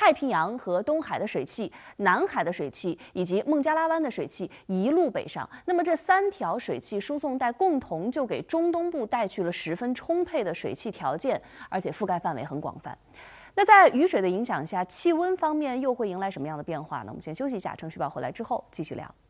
太平洋和东海的水汽、南海的水汽以及孟加拉湾的水汽一路北上。那么这3条水汽输送带共同就给中东部带去了十分充沛的水汽条件，而且覆盖范围很广泛。那在雨水的影响下，气温方面又会迎来什么样的变化呢？我们先休息一下，程序报回来之后继续聊。